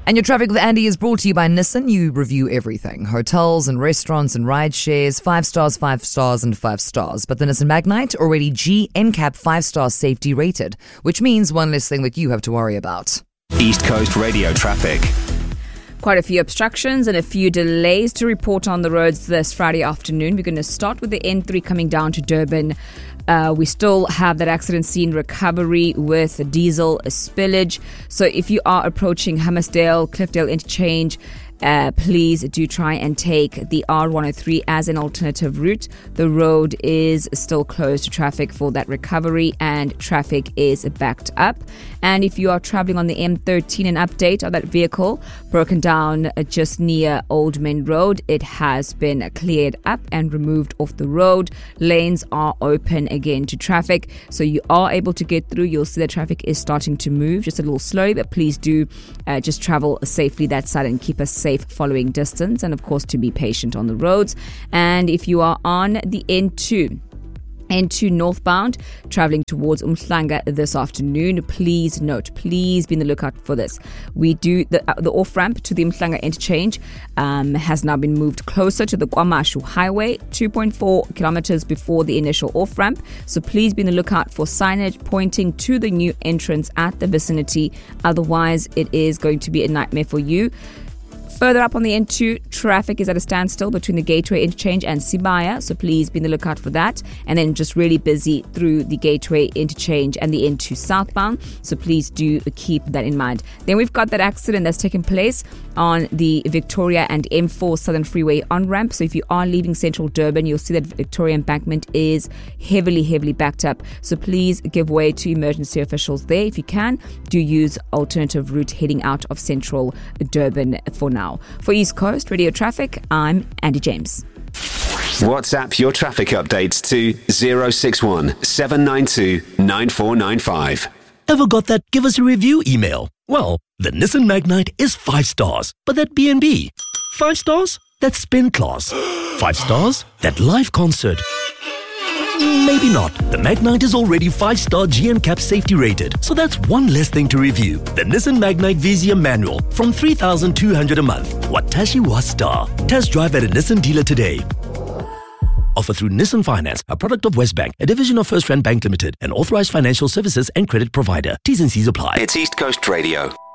And your Traffic with Andy is brought to you by Nissan. You review everything. Hotels and restaurants and ride shares. 5 stars, 5 stars and 5 stars. But the Nissan Magnite already G NCAP 5-star safety rated, which means one less thing that you have to worry about. East Coast Radio traffic. Quite a few obstructions and a few delays to report on the roads this Friday afternoon. We're going to start with the N3 coming down to Durban. We still have that accident scene recovery with diesel spillage. So if you are approaching Hammersdale, Cliffdale Interchange, please do try and take the R103 as an alternative route. The road is still closed to traffic for that recovery and traffic is backed up. And if you are traveling on the M13, an update on that vehicle broken down just near Old Men Road. It has been cleared up and removed off the road. Lanes are open again to traffic, so you are able to get through. You'll see the traffic is starting to move just a little slowly, but please do just travel safely that side and keep us safe following distance, and of course to be patient on the roads. And if you are on the N2 northbound, traveling towards Umhlanga this afternoon, please be in the lookout for this. We do the off-ramp to the Umhlanga interchange has now been moved closer to the KwaMashu Highway, 2.4 kilometers before the initial off-ramp. So please be in the lookout for signage pointing to the new entrance at the vicinity. Otherwise, it is going to be a nightmare for you. Further up on the N2, traffic is at a standstill between the Gateway Interchange and Sibaya, so please be in the lookout for that. And then just really busy through the Gateway Interchange and the N2 southbound, so please do keep that in mind. Then we've got that accident that's taken place on the Victoria and M4 Southern Freeway on-ramp. So if you are leaving central Durban, you'll see that Victoria embankment is heavily backed up. So please give way to emergency officials there. If you can, do use alternative route heading out of central Durban for now. For East Coast Radio Traffic, I'm Andy James. WhatsApp your traffic updates to 061 792 9495. Ever got that give us a review email? Well, the Nissan Magnite is 5 stars, but that B&B. 5 stars? That spin class. 5 stars? That live concert. Maybe not. The Magnite is already 5-star GNCAP safety rated, so that's one less thing to review. The Nissan Magnite Vizia manual from 3,200 a month. Watashi wa star. Test drive at a Nissan dealer today. Offer through Nissan Finance, a product of Westbank, a division of First Rand Bank Limited, an authorized financial services and credit provider. T's and C's apply. It's East Coast Radio.